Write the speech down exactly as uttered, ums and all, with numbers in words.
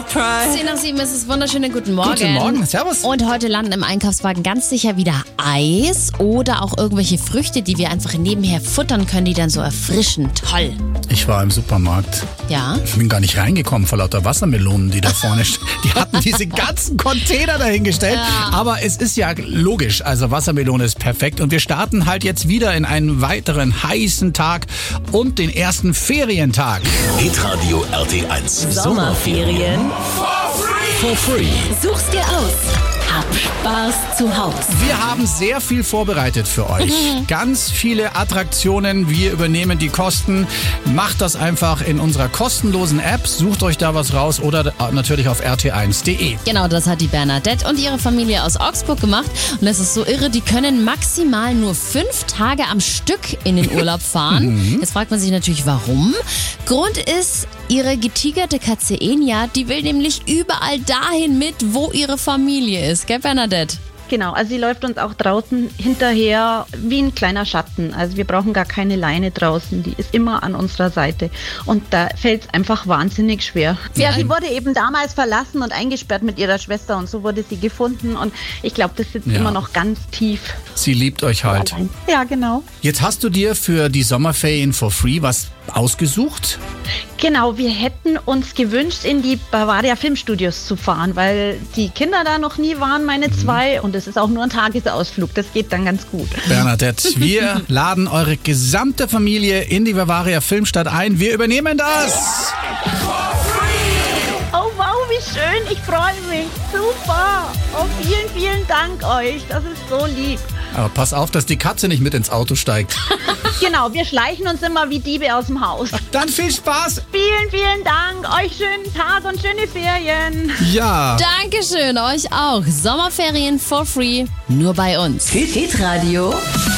zehn nach sieben ist es, wunderschönen guten Morgen. Guten Morgen, servus. Und heute landen im Einkaufswagen ganz sicher wieder Eis oder auch irgendwelche Früchte, die wir einfach nebenher futtern können, die dann so erfrischen. Toll. Ich war im Supermarkt. Ja? Ich bin gar nicht reingekommen vor lauter Wassermelonen, die da vorne stehen. Die hatten diese ganzen Container dahingestellt. Ja. Aber es ist ja logisch, also Wassermelone ist perfekt. Und wir starten halt jetzt wieder in einen weiteren heißen Tag und den ersten Ferientag. Hitradio R T eins. Sommerferien For free. such's dir aus. Hab Spaß zu Hause. Wir haben sehr viel vorbereitet für euch. Ganz viele Attraktionen. Wir übernehmen die Kosten. Macht das einfach in unserer kostenlosen App. Sucht euch da was raus oder natürlich auf r t eins punkt d e. Genau, das hat die Bernadette und ihre Familie aus Augsburg gemacht. Und das ist so irre, die können maximal nur fünf Tage am Stück in den Urlaub fahren. Jetzt fragt man sich natürlich, warum. Grund ist, ihre getigerte Katze Enya, die will nämlich überall dahin mit, wo ihre Familie ist. Gell, Bernadette? Genau, also sie läuft uns auch draußen hinterher wie ein kleiner Schatten. Also wir brauchen gar keine Leine draußen, die ist immer an unserer Seite. Und da fällt es einfach wahnsinnig schwer. Ja, sie wurde eben damals verlassen und eingesperrt mit ihrer Schwester und so wurde sie gefunden. Und ich glaube, das sitzt Ja. immer noch ganz tief. Sie liebt euch halt. Ja, genau. Jetzt hast du dir für die Sommerferien for free was ausgesucht? Genau, wir hätten uns gewünscht, in die Bavaria Filmstudios zu fahren, weil die Kinder da noch nie waren, meine zwei. Und es ist auch nur ein Tagesausflug, das geht dann ganz gut. Bernadette, wir laden eure gesamte Familie in die Bavaria Filmstadt ein. Wir übernehmen das. Oh wow, wie schön, ich freue mich. Super. Oh, vielen, vielen Dank euch, das ist so lieb. Aber pass auf, dass die Katze nicht mit ins Auto steigt. Genau, wir schleichen uns immer wie Diebe aus dem Haus. Dann viel Spaß. Vielen, vielen Dank, euch schönen Tag und schöne Ferien. Ja. Dankeschön, euch auch. Sommerferien for free, nur bei uns. Hitradio